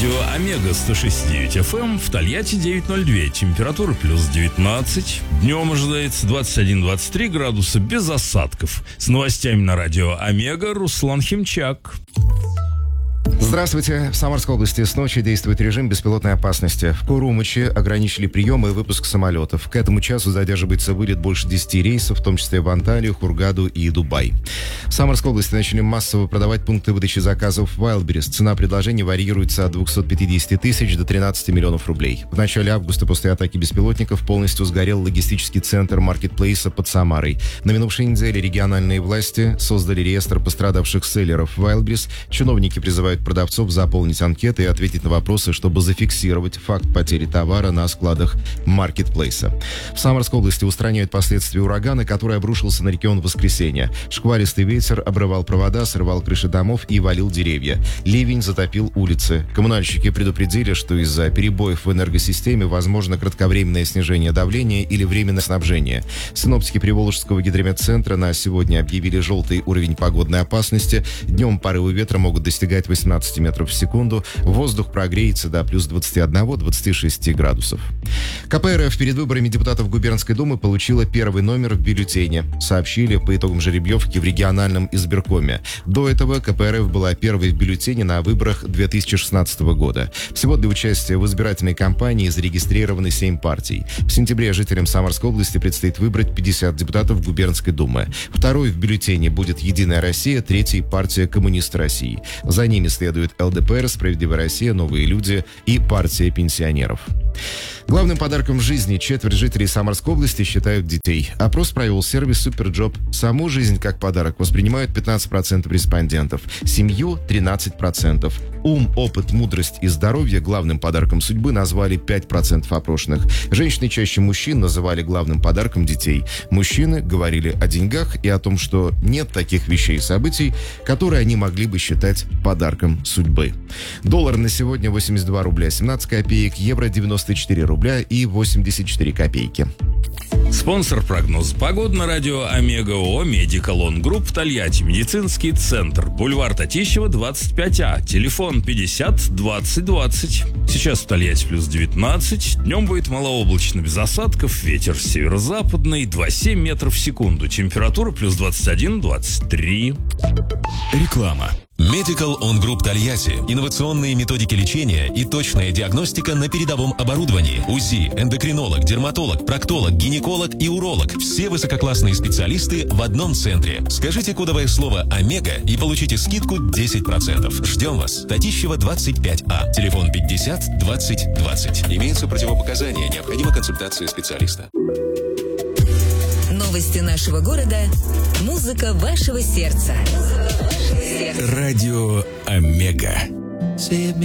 Радио Омега 106.9 FM, в Тольятти 9.02, температура плюс 19. Днем ожидается 21-23 градуса без осадков. С новостями на Радио Омега Руслан Химчак. Здравствуйте. В Самарской области с ночи действует режим беспилотной опасности. В Курумыче ограничили прием и выпуск самолетов. К этому часу задерживается вылет больше 10 рейсов, в том числе в Анталию, Хургаду и Дубай. В Самарской области начали массово продавать пункты выдачи заказов в Wildberries. Цена предложений варьируется от 250 тысяч до 13 миллионов рублей. В начале августа после атаки беспилотников полностью сгорел логистический центр маркетплейса под Самарой. На минувшей неделе региональные власти создали реестр пострадавших селлеров в Wildberries. Чиновники призывают продавцов заполнить анкеты и ответить на вопросы, чтобы зафиксировать факт потери товара на складах маркетплейса. В Самарской области устраняют последствия урагана, который обрушился на регион в воскресенье. Шквалистый ветер обрывал провода, срывал крыши домов и валил деревья. Ливень затопил улицы. Коммунальщики предупредили, что из-за перебоев в энергосистеме возможно кратковременное снижение давления или временное снабжение. Синоптики Приволжского гидрометцентра на сегодня объявили желтый уровень погодной опасности. Днем порывы ветра могут достигать 18 метров в секунду. Воздух прогреется до плюс 21-26 градусов. КПРФ перед выборами депутатов Губернской думы получила первый номер в бюллетене. Сообщили по итогам жеребьевки в региональном избиркоме. До этого КПРФ была первой в бюллетене на выборах 2016 года. Всего для участия в избирательной кампании зарегистрированы 7 партий. В сентябре жителям Самарской области предстоит выбрать 50 депутатов Губернской думы. Второй в бюллетене будет «Единая Россия», третий – партия «Коммунисты России». За ними следует ЛДПР, «Справедливая Россия», «Новые люди» и партия пенсионеров. Главным подарком в жизни четверть жителей Самарской области считают детей. Опрос провел сервис Суперджоп. Саму жизнь как подарок воспринимают 15% респондентов, семью – 13%. Ум, опыт, мудрость и здоровье главным подарком судьбы назвали 5% опрошенных. Женщины чаще мужчин называли главным подарком детей. Мужчины говорили о деньгах и о том, что нет таких вещей и событий, которые они могли бы считать подарком судьбы. Доллар на сегодня 82 рубля 17 копеек, евро 94 рубля и 84 копейки. Спонсор прогноз погоды на Радио Омега ООО «Медикал Он Групп» Тольятти, медицинский центр, бульвар Татищева, 25А, телефон 50 20 20. Сейчас в Тольятти плюс 19, днем будет малооблачно без осадков, ветер северо-западный, 2,7 метров в секунду, температура плюс 21-23. Реклама. Medical On Group Тольятти. Инновационные методики лечения и точная диагностика на передовом оборудовании. УЗИ, эндокринолог, дерматолог, проктолог, гинеколог и уролог. Все высококлассные специалисты в одном центре. Скажите кодовое слово «Омега» и получите скидку 10%. Ждем вас. Татищева, 25А. Телефон 50 20 20. Имеются противопоказания. Необходима консультация специалиста. Новости нашего города. Музыка вашего сердца. Радио Омега.